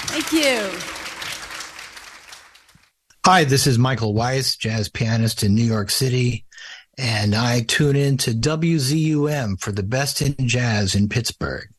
Thank you. Hi, this is Michael Weiss, jazz pianist in New York City, and I tune in to WZUM for the best in jazz in Pittsburgh.